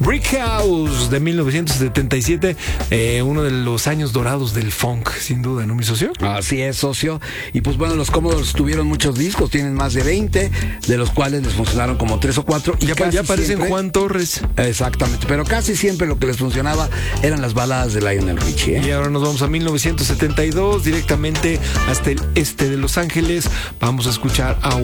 Brick House de 1977, uno de los años dorados del funk, sin duda, ¿no, mi socio? Así es, socio. Y pues bueno, los Commodores tuvieron muchos discos, tienen más de 20, de los cuales les funcionaron como 3 o 4. Y ya aparecen siempre, Juan Torres. Exactamente, pero casi siempre lo que les funcionaba eran las baladas de Lionel Richie, ¿eh? Y ahora nos vamos a 1972, directamente hasta el este de Los Ángeles. Vamos a escuchar a